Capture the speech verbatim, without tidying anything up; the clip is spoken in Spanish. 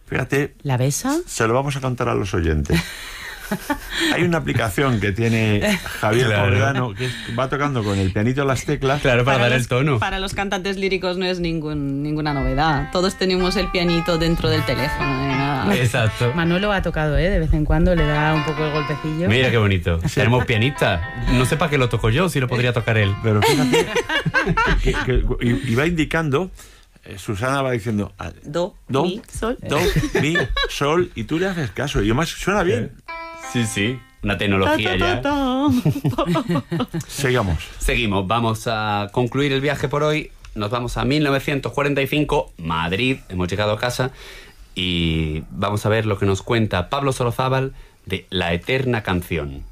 Fíjate. ¿La besa? Se lo vamos a contar a los oyentes. Hay una aplicación que tiene Javier Claro. Povedano que va tocando con el pianito las teclas. Claro, para, dar los, el tono. Para los cantantes líricos no es ningún, ninguna novedad. Todos tenemos el pianito dentro del teléfono. ¿eh? Nada. Exacto. Manolo ha tocado, ¿eh? De vez en cuando le da un poco el golpecillo. Mira qué bonito. Tenemos pianista. No sé para qué lo toco yo, si lo podría tocar él. Pero fíjate que, que, y, y va indicando, eh, Susana va diciendo ah, Do, do, mi, sol. do, mi, sol, y tú le haces caso. Y además suena bien. Sí, sí. Una tecnología ya. Sigamos. Seguimos. Vamos a concluir el viaje por hoy. Nos vamos a mil novecientos cuarenta y cinco, Madrid. Hemos llegado a casa y vamos a ver lo que nos cuenta Pablo Solozábal de La Eterna Canción.